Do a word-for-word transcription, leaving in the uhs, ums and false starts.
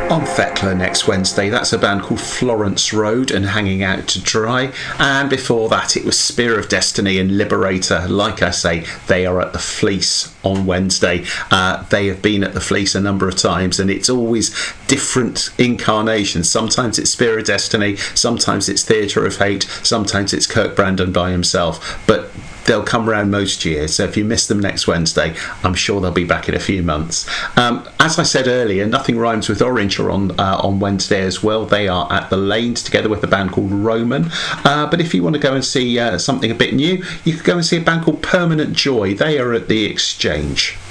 on Thekla next Wednesday. That's a band called Florence Road and Hanging Out to Dry. And before that, it was Spear of Destiny and Liberator. Like I say, they are at the Fleece on Wednesday. Uh, they have been at the Fleece a number of times, and it's always different incarnations. Sometimes it's Spear of Destiny, sometimes it's Theatre of Hate, sometimes it's Kirk Brandon by himself. But they'll come around most years, so if you miss them next Wednesday, I'm sure they'll be back in a few months. Um, as I said earlier, Nothing Rhymes with Orange are on uh, on Wednesday as well. They are at the Lanes together with a band called Roman. Uh, but if you want to go and see uh, something a bit new, you could go and see a band called Permanent Joy. They are at the Exchange.